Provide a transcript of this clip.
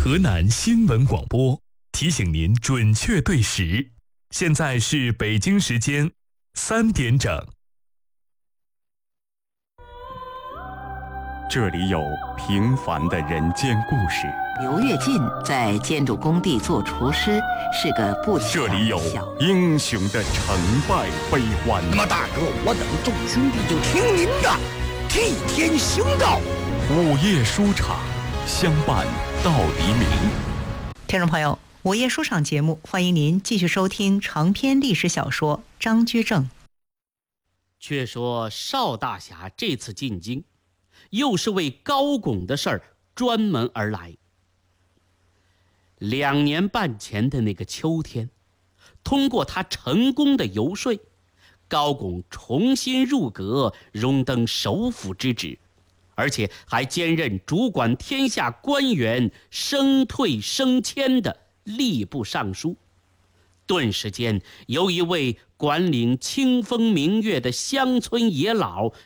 河南新闻广播提醒您准确对时，现在是北京时间3点整。 这里有平凡的人间故事， 刘跃进在建筑工地做厨师，是个不强这里有英雄的成败悲欢。 那么大哥，我等众兄弟就听您的，替天行道。 午夜书场，相伴到黎明。 听众朋友，午夜书场节目，欢迎您继续收听长篇历史小说《张居正》。 却说邵大侠这次进京，又是为高拱的事儿专门而来。2年半前的那个秋天，通过他成功的游说，高拱重新入阁，荣登首辅之职，而且还兼任主管天下官员升退升迁的吏部尚书。顿时间，由一位管领清风明月的乡村野老